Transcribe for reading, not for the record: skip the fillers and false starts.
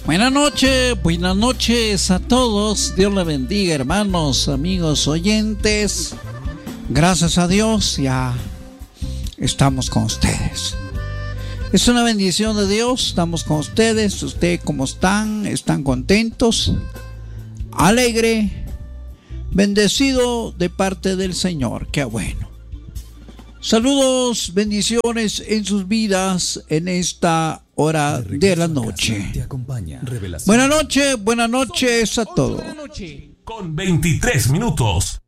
Buenas noches a todos. Dios les bendiga, hermanos, amigos, oyentes. Gracias a Dios, ya estamos con ustedes. Es una bendición de Dios, estamos con ustedes. ¿Ustedes cómo están? ¿Están contentos? Alegre, bendecido de parte del Señor. Qué bueno. Saludos, bendiciones en sus vidas en esta hora de la noche. Buenas noches a todos. Con 23 minutos.